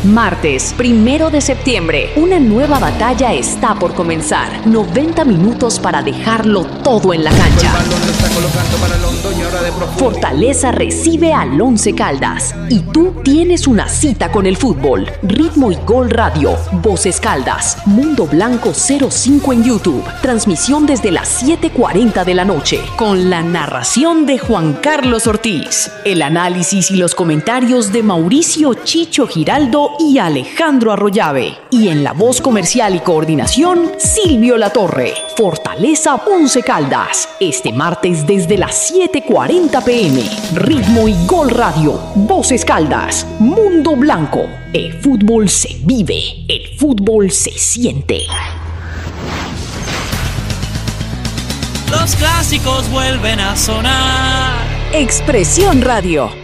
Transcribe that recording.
Martes 1 de septiembre, una nueva batalla está por comenzar. 90 minutos para dejarlo todo en la cancha. Fortaleza recibe al Once Caldas y tú tienes una cita con el fútbol. Ritmo y Gol Radio, Voces Caldas, Mundo Blanco 05 en YouTube. Transmisión desde las 7:40 de la noche con la narración de Juan Carlos Ortiz, el análisis y los comentarios de Mauricio Chicho Giraldo y Alejandro Arroyave. Y en la voz comercial y coordinación, Silvio Latorre. Fortaleza Once Caldas, este martes desde las 7:40 p.m. Ritmo y Gol Radio, Voces Caldas, Mundo Blanco. El fútbol se vive, el fútbol se siente. Los clásicos vuelven a sonar. Expresión Radio.